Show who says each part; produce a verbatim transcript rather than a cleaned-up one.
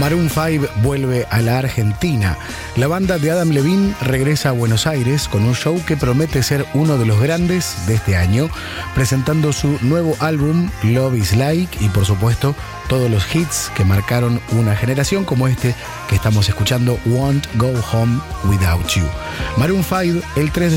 Speaker 1: Maroon cinco vuelve a la Argentina. La banda de Adam Levine regresa a Buenos Aires con un show que promete ser uno de los grandes de este año, presentando su nuevo álbum Love is Like y, por supuesto, todos los hits que marcaron una generación, como este que estamos escuchando, Won't Go Home Without You. Maroon cinco, el tres de